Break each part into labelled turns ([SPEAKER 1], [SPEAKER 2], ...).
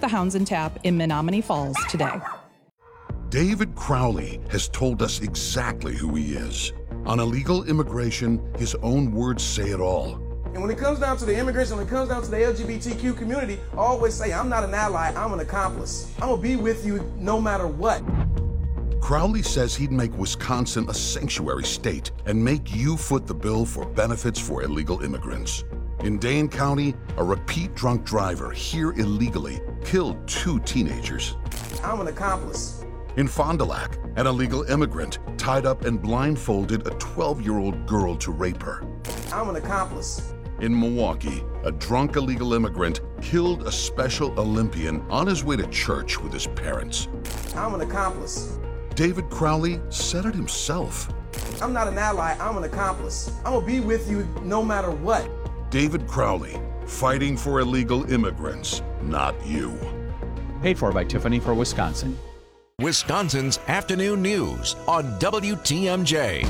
[SPEAKER 1] Hounds and Tap in Menominee Falls today.
[SPEAKER 2] David Crowley has told us exactly who he is. On illegal immigration, his own words say it all.
[SPEAKER 3] And when it comes down to the immigration, when it comes down to the LGBTQ community, I always say, I'm not an ally, I'm an accomplice. I'm gonna be with you no matter what.
[SPEAKER 2] Crowley says he'd make Wisconsin a sanctuary state and make you foot the bill for benefits for illegal immigrants. In Dane County, a repeat drunk driver here illegally killed 2 teenagers.
[SPEAKER 3] I'm an accomplice.
[SPEAKER 2] In Fond du Lac, an illegal immigrant tied up and blindfolded a 12-year-old girl to rape her.
[SPEAKER 3] I'm an accomplice.
[SPEAKER 2] In Milwaukee, a drunk illegal immigrant killed a Special Olympian on his way to church with his parents.
[SPEAKER 3] I'm an accomplice.
[SPEAKER 2] David Crowley said it himself.
[SPEAKER 3] I'm not an ally, I'm an accomplice. I'm gonna be with you no matter what.
[SPEAKER 2] David Crowley, fighting for illegal immigrants, not you.
[SPEAKER 4] Paid for by Tiffany for Wisconsin.
[SPEAKER 5] Wisconsin's afternoon news on WTMJ.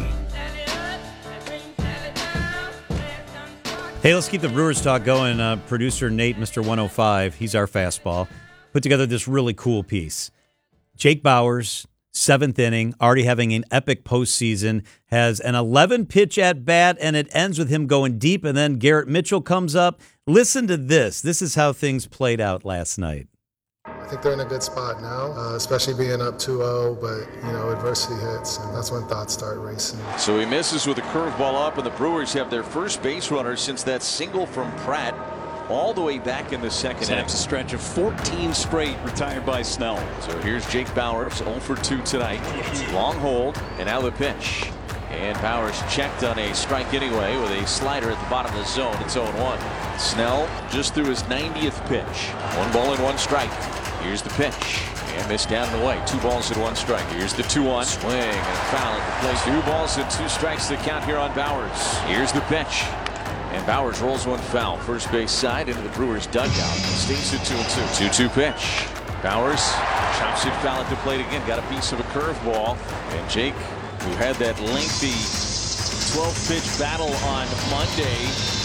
[SPEAKER 6] Hey, let's keep the Brewers talk going. Producer Nate, Mr. 105, he's our fastball, put together this really cool piece. Jake Bauers, 7th inning, already having an epic postseason, has an 11-pitch at-bat, and it ends with him going deep, and then Garrett Mitchell comes up. Listen to this. This is how things played out last night.
[SPEAKER 7] I think they're in a good spot now, especially being up 2-0, but, adversity hits, and that's when thoughts start racing.
[SPEAKER 8] So he misses with a curveball up, and the Brewers have their first base runner since that single from Pratt all the way back in the second inning.
[SPEAKER 9] That's a stretch of 14 straight retired by Snell.
[SPEAKER 8] So here's Jake Bauers, 0 for 2 tonight. Long hold, and now the pitch. And Bauers checked on a strike anyway with a slider at the bottom of the zone. It's 0-1. Snell just threw his 90th pitch. 1 ball and 1 strike. Here's the pitch. And missed down and away. 2 balls and 1 strike. Here's the 2-1. Swing and foul at the plate. 2 balls and 2 strikes to count here on Bauers. Here's the pitch. And Bauers rolls 1 foul. First base side into the Brewers dugout. Stays at 2-2. 2-2 pitch. Bauers chops it foul at the plate again. Got a piece of a curveball. And Jake, who had that lengthy 12-pitch battle on Monday,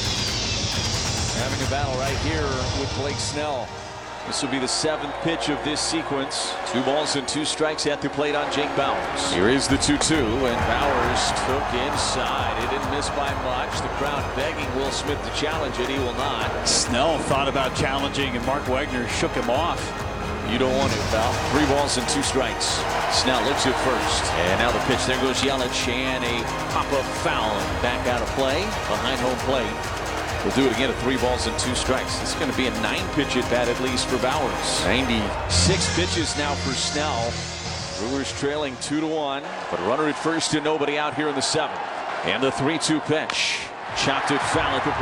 [SPEAKER 8] having a battle right here with Blake Snell. This will be the 7th pitch of this sequence. 2 balls and 2 strikes at the plate on Jake Bauers. Here is the 2-2, and Bauers took inside. It didn't miss by much. The crowd begging Will Smith to challenge it. He will not.
[SPEAKER 9] Snell thought about challenging, and Mark Wagner shook him off.
[SPEAKER 8] You don't want it, pal. 3 balls and 2 strikes. Snell looks at first. And now the pitch. There goes Yelich, and a pop-up foul. Back out of play. Behind home plate. We'll do it again at 3 balls and 2 strikes. This is going to be a 9-pitch at bat at least for Bauers. 96 pitches now for Snell. Brewers trailing 2-1, but a runner at first and nobody out here in the 7th. And the 3-2 pitch. Chopped it foul at the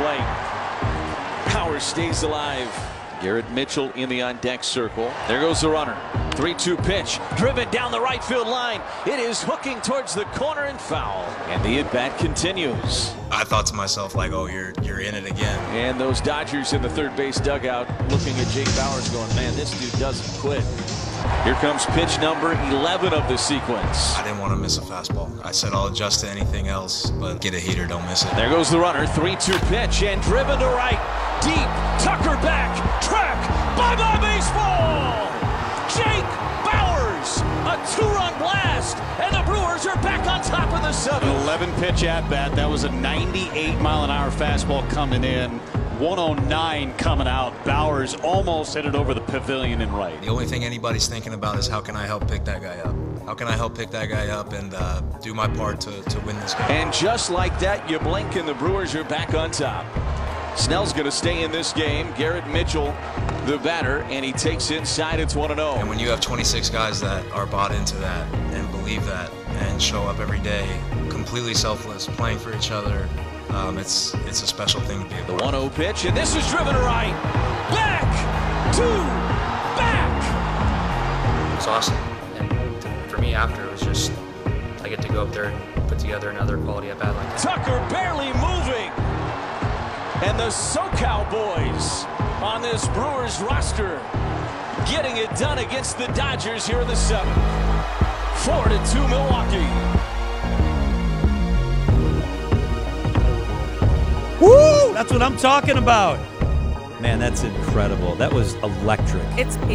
[SPEAKER 8] plate. Bauers stays alive. Garrett Mitchell in the on-deck circle. There goes the runner. 3-2 pitch. Driven down the right field line. It is hooking towards the corner and foul. And the at-bat continues.
[SPEAKER 10] I thought to myself, like, oh, you're in it again.
[SPEAKER 8] And those Dodgers in the third base dugout looking at Jake Bauers going, man, this dude doesn't quit. Here comes pitch number 11 of the sequence.
[SPEAKER 10] I didn't want to miss a fastball. I said I'll adjust to anything else, but get a heater, don't miss it.
[SPEAKER 8] There goes the runner. 3-2 pitch and driven to right. Deep. Tucker back. Track. Bye-bye baseball. Jake Bauers. A 2-run blast. And the Brewers are back on top of the 7th.
[SPEAKER 9] An 11-pitch at-bat. That was a 98-mile-an-hour fastball coming in. 109 coming out. Bauers almost hit it over the pavilion and right.
[SPEAKER 10] The only thing anybody's thinking about is how can I help pick that guy up? How can I help pick that guy up and do my part to win this game?
[SPEAKER 8] And just like that, you blink and the Brewers are back on top. Snell's going to stay in this game. Garrett Mitchell, the batter, and he takes inside. It's 1-0.
[SPEAKER 10] And when you have 26 guys that are bought into that and believe that and show up every day, completely selfless, playing for each other, it's a special thing to be a part of.
[SPEAKER 8] The 1-0 pitch, and this is driven to right. Back to back.
[SPEAKER 11] It's awesome. And for me, after, it was just, I get to go up there and put together another quality at bat like that.
[SPEAKER 8] Tucker barely moving. And the SoCal boys on this Brewers roster getting it done against the Dodgers here in the 7th. 4-2 Milwaukee.
[SPEAKER 6] Woo! That's what I'm talking about. Man, that's incredible. That was electric.
[SPEAKER 1] It's